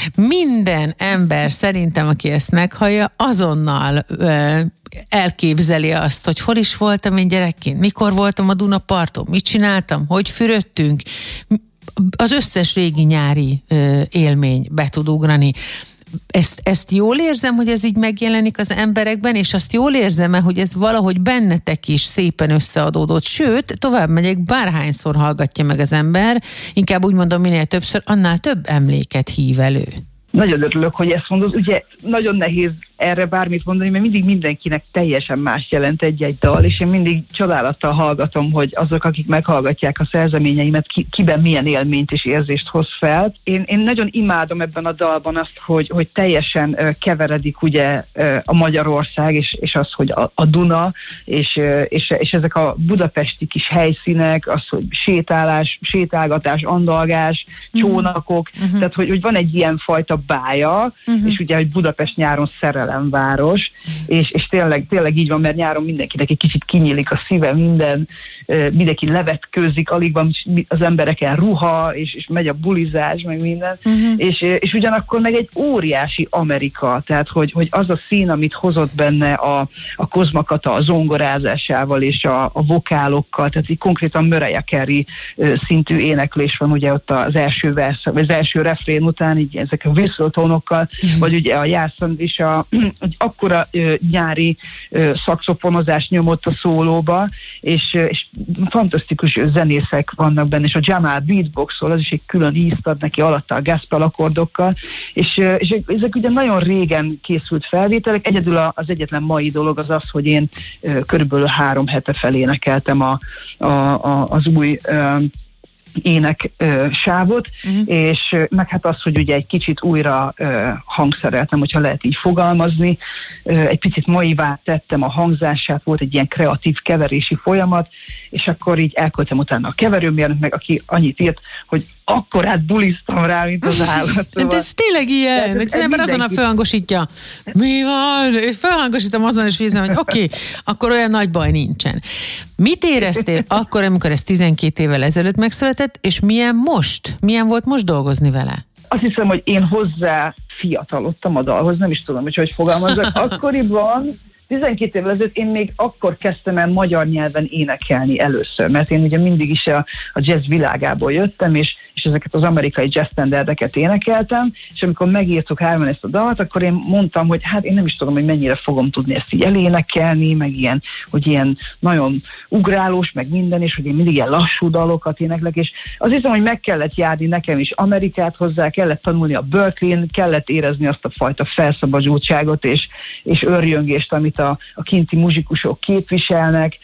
Minden ember szerintem, aki ezt meghallja, azonnal elképzeli azt, hogy hol is voltam én gyerekként, mikor voltam a Dunaparton, mit csináltam, hogy fürödtünk. Az összes régi nyári élmény be tud ugrani. Ezt jól érzem, hogy ez így megjelenik az emberekben, és azt jól érzem-e, hogy ez valahogy bennetek is szépen összeadódott. Sőt, tovább megyek, bárhányszor hallgatja meg az ember, inkább úgy mondom, minél többször, annál több emléket hív elő. Nagyon örülök, hogy ezt mondod. Ugye nagyon nehéz erre bármit mondani, mert mindig mindenkinek teljesen más jelent egy-egy dal, és én mindig csodálattal hallgatom, hogy azok, akik meghallgatják a szerzeményeimet, kiben milyen élményt és érzést hoz fel. Én nagyon imádom ebben a dalban azt, hogy teljesen keveredik ugye a Magyarország, és az, hogy a Duna, és ezek a budapesti kis helyszínek, az, hogy sétálgatás, andalgás, csónakok, tehát hogy van egy ilyen fajta bája, és ugye, hogy Budapest nyáron szerelemváros, és tényleg így van, mert nyáron mindenkinek egy kicsit kinyílik a szíve, mindenki levetkőzik, alig van az embereken ruha, és megy a bulizás, meg minden, és ugyanakkor meg egy óriási Amerika, tehát hogy az a szín, amit hozott benne a Kozma Kata a zongorázásával és a vokálokkal, tehát így konkrétan Mariah Carey szintű éneklés van ugye ott az első versz, vagy az első refrén után, így ezek a whistle-tónokkal, vagy ugye a Jászand is egy akkora nyári szaxofonozás nyomott a szólóba, és fantasztikus zenészek vannak benne, és a Jamal beatboxol, az is egy külön ízt ad neki alatta a gospel akkordokkal, és ezek ugye nagyon régen készült felvételek, egyedül az egyetlen mai dolog az, hogy én körülbelül 3 hete felénekeltem az új ének sávot, és meg hát az, hogy ugye egy kicsit újra hangszereltem, hogyha lehet így fogalmazni, egy picit maivá tettem a hangzását, volt egy ilyen kreatív keverési folyamat, és akkor így elköltem utána a keverőmérnök, meg aki annyit írt, hogy akkor buliztam rá, mint az állat. Szóval. De ez tényleg ilyen, hogy az ember azonnal felhangosítja. Mi van? És felhangosítom azon, és hiszem, hogy oké, akkor olyan nagy baj nincsen. Mit éreztél akkor, amikor ez 12 évvel ezelőtt megszületett, és milyen most? Milyen volt most dolgozni vele? Azt hiszem, hogy én hozzá fiatalodtam a dalhoz, nem is tudom, hogy fogalmazzak. Akkoriban 12 évvel ezelőtt én még akkor kezdtem el magyar nyelven énekelni először, mert én ugye mindig is a jazz világából jöttem, és ezeket az amerikai jazz standardeket énekeltem, és amikor megírtuk 3 ezt a dalt, akkor én mondtam, hogy hát én nem is tudom, hogy mennyire fogom tudni ezt így elénekelni, meg ilyen, hogy ilyen nagyon ugrálós, meg minden, és hogy én mindig ilyen lassú dalokat éneklek, és azt hiszem, hogy meg kellett járni nekem is Amerikát hozzá, kellett tanulni a Berkeley-n, kellett érezni azt a fajta felszabadultságot és örjöngést, amit a kinti muzsikusok képviselnek,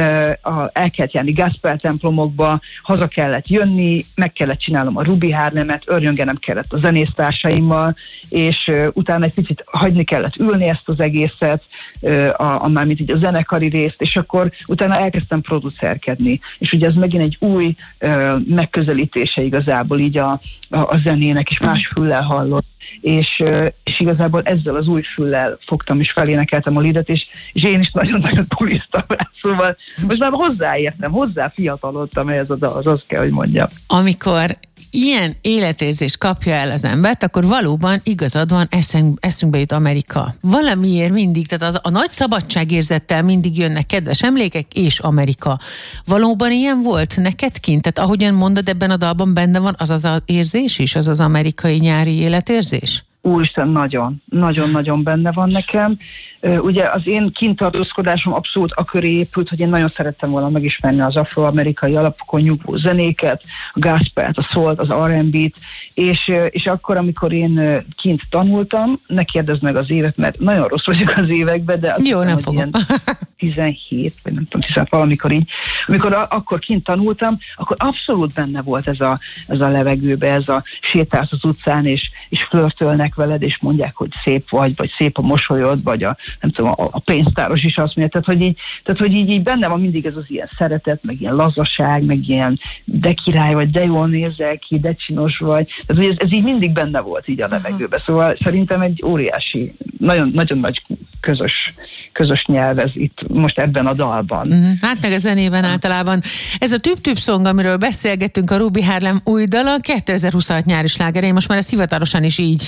el kellett járni gospel templomokba, haza kellett jönni, meg kellett csinálnom a Ruby Harlemet, örjöngenem kellett a zenésztársaimmal, és utána egy picit hagyni kellett ülni ezt az egészet, mármint így a zenekari részt, és akkor utána elkezdtem producerkedni. És ugye ez megint egy új megközelítése igazából így a zenének, és más füllel hallott. És igazából ezzel az új füllel fogtam és felénekeltem a lidet, és én is nagyon-nagyon buliztam rá, szóval most már hozzá fiatalodtam ehhez a dalhoz, azt kell, hogy mondjam. Amikor ilyen életérzést kapja el az embert, akkor valóban igazad van, eszünkbe jut Amerika. Valamiért mindig, tehát a nagy szabadságérzettel mindig jönnek kedves emlékek, és Amerika. Valóban ilyen volt neked kint? Tehát ahogyan mondod, ebben a dalban benne van az érzés is, az amerikai nyári életérzés? Úristen, nagyon-nagyon benne van nekem. Ugye az én kintartózkodásom abszolút a köré épült, hogy én nagyon szerettem volna megismerni az afroamerikai alapokon nyugvó zenéket, a gospelt, a soult, az R&B-t, és akkor, amikor én kint tanultam, ne kérdezd meg az évet, mert nagyon rossz vagyok az években, de jó, nem fogom. 17, vagy nem tudom, 16, valamikor így. Amikor akkor kint tanultam, akkor abszolút benne volt ez a levegőbe, ez a sétálsz az utcán, és flörtölnek veled, és mondják, hogy szép vagy szép a mosolyod, vagy nem tudom, a pénztáros is azt mondja, tehát hogy így benne van mindig ez az ilyen szeretet, meg ilyen lazaság, meg ilyen de király vagy, de jól nézel ki, de csinos vagy. Tehát, hogy ez így mindig benne volt így a levegőben. Szóval szerintem egy óriási, nagyon, nagyon nagy közös nyelv ez itt most ebben a dalban. Hát meg a zenében általában. Ez a Tüp-Tüp Song, amiről beszélgettünk, a Ruby Harlem új dala, 2026 nyári sláger. Én most már ezt hivatalosan is így